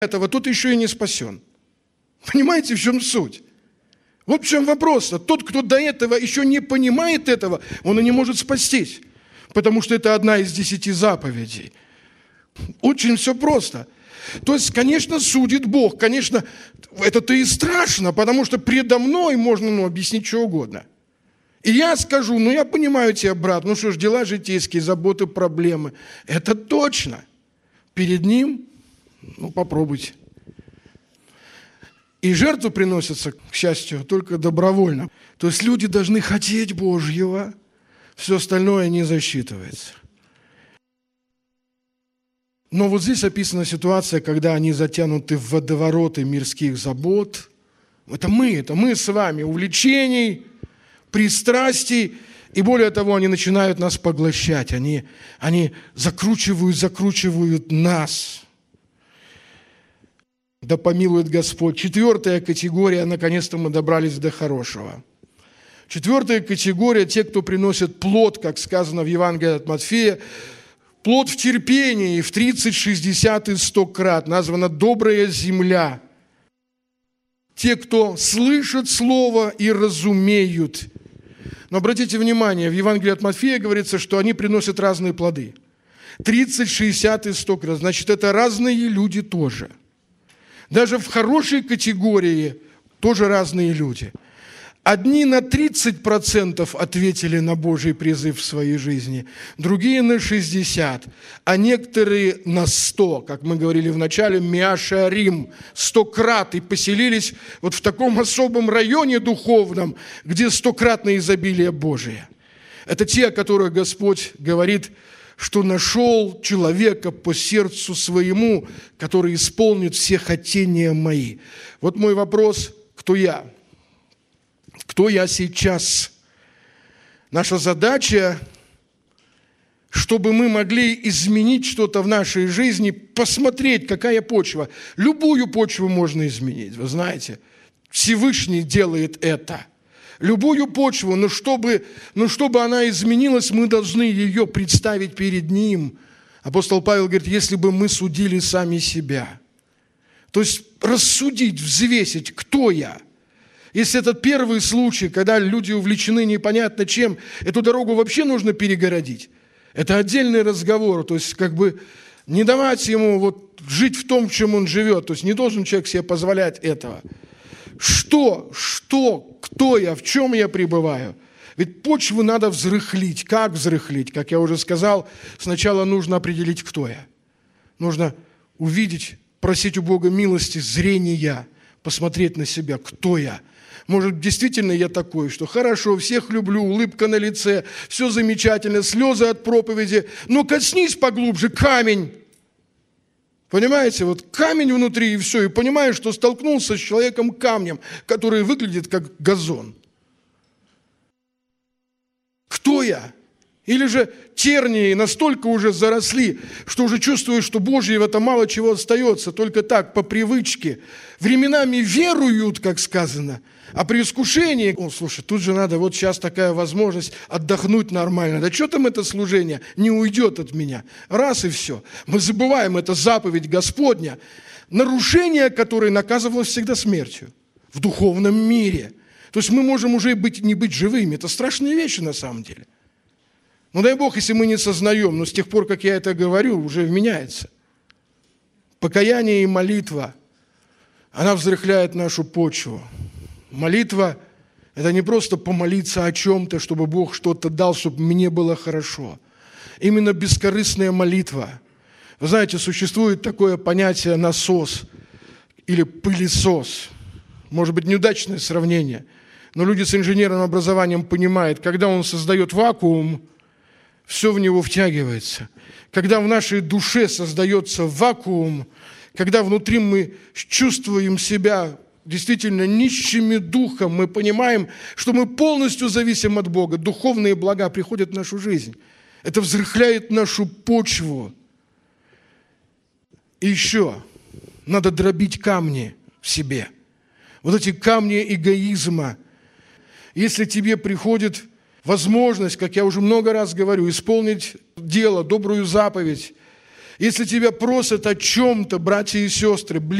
этого, тот еще и не спасен. Понимаете, в чем суть? Вот в чем вопрос. Тот, кто до этого еще не понимает этого, он и не может спастись. Потому что это одна из 10 заповедей. Очень все просто. То есть, конечно, судит Бог. Конечно, это-то и страшно, потому что предо мной можно объяснить что угодно. И я скажу, я понимаю тебя, брат, что ж, дела житейские, заботы, проблемы. Это точно. Перед Ним, попробуйте. И жертву приносятся, к счастью, только добровольно. То есть люди должны хотеть Божьего, все остальное не засчитывается. Но вот здесь описана ситуация, когда они затянуты в водовороты мирских забот. Это мы с вами, увлечений, пристрастий. И более того, они начинают нас поглощать. Они закручивают нас. Да помилует Господь. 4-я категория, наконец-то мы добрались до хорошего. 4-я категория, те, кто приносит плод, как сказано в Евангелии от Матфея, плод в терпении, в 30, 60 и 100 крат, названа добрая земля. Те, кто слышат слово и разумеют. Но обратите внимание, в Евангелии от Матфея говорится, что они приносят разные плоды. 30, 60 и 100 крат. Значит, это разные люди тоже. Даже в хорошей категории тоже разные люди. Одни на 30% ответили на Божий призыв в своей жизни, другие на 60%, а некоторые на 100%, как мы говорили в начале, миашарим, 100-крат, и поселились вот в таком особом районе духовном, где 100-кратное изобилие Божие. Это те, о которых Господь говорит, что нашел человека по сердцу своему, который исполнит все хотения мои. Вот мой вопрос, кто я? Кто я сейчас? Наша задача, чтобы мы могли изменить что-то в нашей жизни, посмотреть, какая почва. Любую почву можно изменить, вы знаете. Всевышний делает это. Любую почву, но чтобы она изменилась, мы должны ее представить перед Ним. Апостол Павел говорит, если бы мы судили сами себя. То есть рассудить, взвесить, кто я. Если этот первый случай, когда люди увлечены непонятно чем, эту дорогу вообще нужно перегородить. Это отдельный разговор, то есть не давать ему жить в том, в чем он живет. То есть не должен человек себе позволять этого. Кто я, в чем я пребываю? Ведь почву надо взрыхлить. Как взрыхлить? Как я уже сказал, сначала нужно определить, кто я. Нужно увидеть, просить у Бога милости, зрения, посмотреть на себя, кто я. Может, действительно я такой, что хорошо, всех люблю, улыбка на лице, все замечательно, слезы от проповеди, но коснись поглубже, камень. Понимаете, камень внутри и все, и понимаешь, что столкнулся с человеком-камнем, который выглядит как газон. Кто я? Или же тернии настолько уже заросли, что уже чувствуешь, что Божьего-то мало чего остается, только так, по привычке. Временами веруют, как сказано, а при искушении, слушай, тут же надо, сейчас такая возможность отдохнуть нормально. Да что там это служение? Не уйдет от меня. Раз и все. Мы забываем, это заповедь Господня, нарушение которой наказывалось всегда смертью в духовном мире. То есть мы можем уже не быть живыми. Это страшные вещи на самом деле. Дай Бог, если мы не сознаем, но с тех пор, как я это говорю, уже вменяется. Покаяние и молитва, она взрыхляет нашу почву. Молитва – это не просто помолиться о чем-то, чтобы Бог что-то дал, чтобы мне было хорошо. Именно бескорыстная молитва. Вы знаете, существует такое понятие насос или пылесос. Может быть, неудачное сравнение, но люди с инженерным образованием понимают, когда он создает вакуум, все в него втягивается. Когда в нашей душе создается вакуум, когда внутри мы чувствуем себя действительно нищими духом, мы понимаем, что мы полностью зависим от Бога, духовные блага приходят в нашу жизнь. Это взрыхляет нашу почву. И еще надо дробить камни в себе. Эти камни эгоизма. Если тебе приходит возможность, как я уже много раз говорю, исполнить дело, добрую заповедь, Если тебя просят о чем-то, братья и сестры,